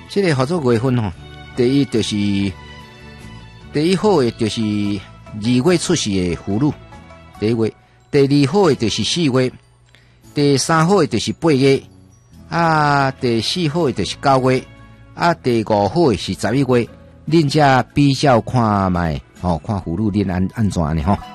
这个合作月份吼，第一好的就是2月出世的妇女，第1月；第2好的就是4月；第3好的就是8月；第4好的就是9月；第5好的是11月。恁遮比较看卖，看妇女恁安怎呢？吼。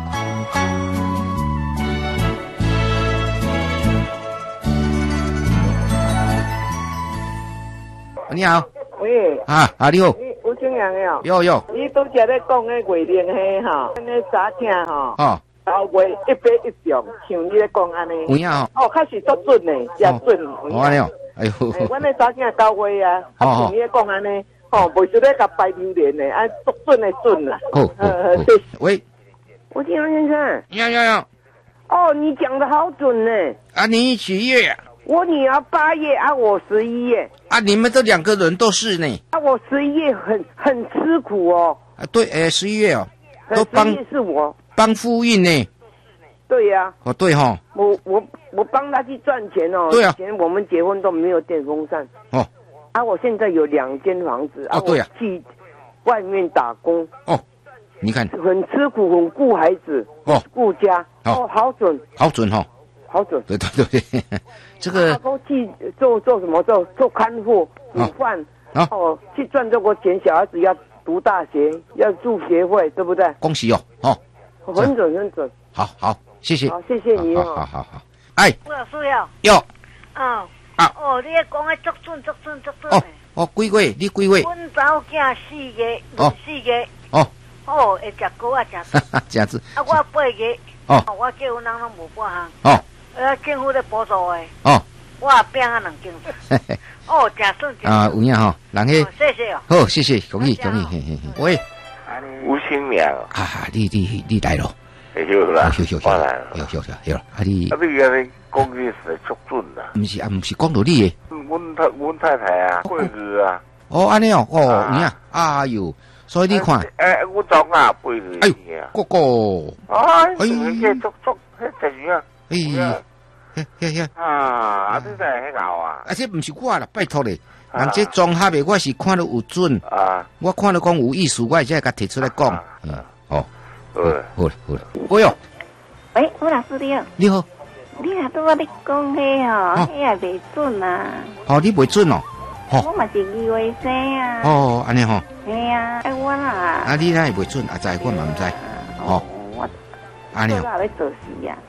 你好， 喂， 你好， 吴清阳呀， 有， 你拄则咧讲迄月令迄吼，那早听吼，9月100一中，像你咧讲安尼， 有影吼， 确实足准诶，真准， 安尼哦，哎呦， 阮咧早听9月啊，像你咧讲安尼，袂说咧甲排榴莲诶，足准诶准啦， 好，喂， 吴清阳先生， 要， 哦，你讲的好准呢， 你几月啊？ 我女儿8月我11月你们这2个人都是呢我11月很吃苦哦对11月哦都帮 11月是我帮夫运呢对呀对齁我帮他去赚钱哦对啊以前我们结婚都没有电风扇我现在有2间房子对啊我去外面打工你看很吃苦很顾孩子顾家好准齁好准， 对，这个去做什么？做看护、煮饭，去赚这个钱。小孩子要读大学，要住学会，对不对？ 恭喜哦， 很准。 好，谢谢。 好，谢谢你哦。 好。哎， 我有需要。 有。 你讲的足准。 几月？你几月？ 阮早囝4月，4月。会食糕啊，食食子。 我8月。我结婚人拢无半项。政府咧补助诶。我也拼2间。真顺。 有影吼，人迄。 谢谢哦。 好，谢谢，恭喜。喂， 吴清良。 你来咯。 有啦。 我来了。有。你安尼讲的是足准啦。 毋是讲到你诶。 阮太太过日啊。 安尼哦，有影。哎呦。所以你看， 我早啊8日。 哎呦，哥， 迄足，迄真啊。 你在迄搞啊？ 这不是我啦，拜托咧，人这综合的我是看到有准我看到讲有意思，我才甲提出来讲。好了，哎呦， 喂，吴老师你好。 你好。 你若拄我咧讲迄迄也袂准啊。 你袂准哦。 我嘛是2月生啊。 安尼吼。 嘿啊，我啦。 你哪会袂准？知我嘛唔知。 我安尼哦。 我咧做事啊。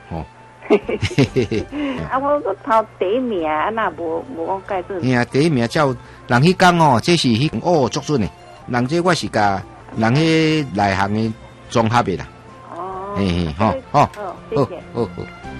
我个头第一名，那无讲介准。 第一名照人去讲这是足准的。人这我是甲人迄内行的综合的啦。好， 谢谢。 好。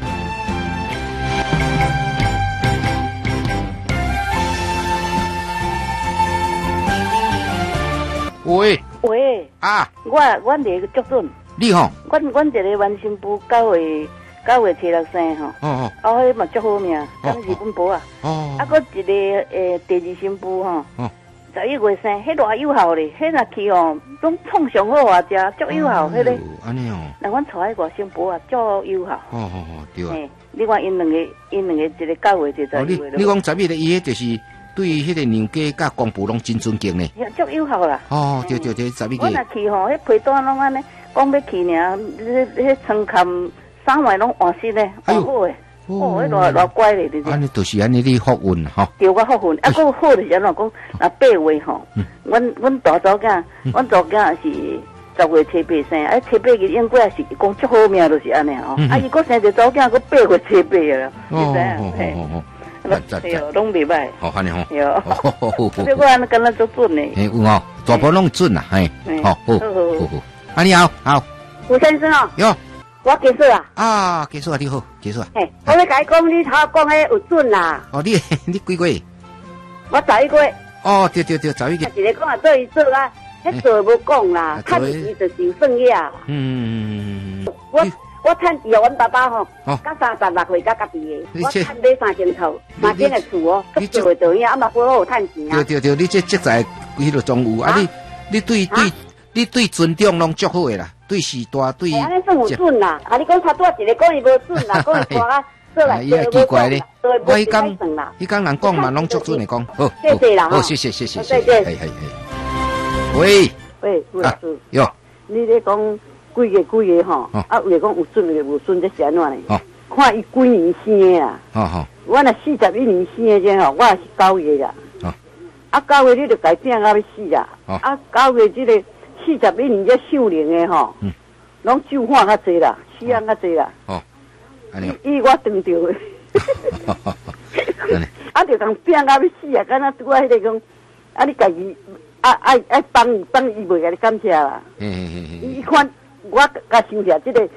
喂， 阮这个足准。 你吼？ 阮一个原新妇9月初6生吼。迄嘛足好命，敢是阮婆啊。搁一个第2新妇吼。11月生，迄偌有效咧，迄若去拢创上好啊，食足有效，迄个。 安尼哦。 那阮带迄外新妇啊，足有效。 对。 你看因两个，一个11月，一个11月。 你讲11月伊迄就是。对迄个娘家甲公婆拢真尊敬呢。 足有效啦。 对，11月。 我若去迄批单拢安尼，讲要去尔，迄床坎3晚拢换新嘞，换好诶。迄偌乖咧，就是。 安尼就是安尼，你福运吼。 对，我福运。搁好就是安怎讲？8月吼，阮大祖囝，阮祖囝是10月初8生，初8日应该是讲足好命，就是安尼吼。伊搁生一个祖囝，搁8月初8啦，你知影？拢袂歹。 安尼吼。 这我安尼敢若足准呢。 有哦，大部分拢准啦，好。你好。 吴先生哦。 有。 我结束啊。 结束啊，你好，结束啊。 我要甲你讲，你头讲迄有准啦。 你几月？ 我11月。 对，11月。 一个讲做伊做啊，迄做无讲啦，看伊就是算呀。我趁伊阮爸爸吼，到36岁到家己的，我趁买3间厝，3间的厝哦，你做到影，嘛好好趁钱啊。 对，你这在迄落总有你对尊重拢足好的啦，对时大对。 安尼算有准啦，你讲差多一个讲伊无准啦，讲伊大伊也奇怪咧。我迄讲人讲嘛，拢足准的讲。好，好，谢谢。喂， 顾老师。 哟。 你咧讲几个吼？啊，有讲有准的无准，这是安怎呢？看伊几年生的啊。我若41年生的这吼，我也是9月啦。9月你就改变到要死啊。9月这个41年这秀龄的吼，拢酒化较济啦，死人较济啦。伊我当着的。就讲变到要死啊！敢若拄啊，迄个讲，你家己爱帮伊袂甲你感谢啦。伊看我甲想起这个